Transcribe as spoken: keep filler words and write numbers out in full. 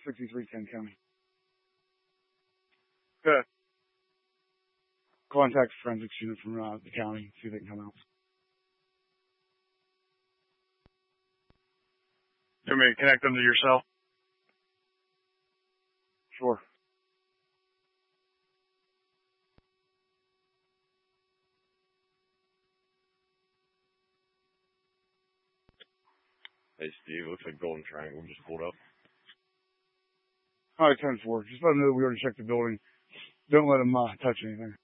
sixty-three ten County. Good. Contact forensics unit from uh, the county, see if they can come out. You want me to connect them to your cell? Sure. Hey, Steve, looks like Golden Triangle just pulled up. All right, ten four. Just let them know that we already checked the building. Don't let them uh, touch anything.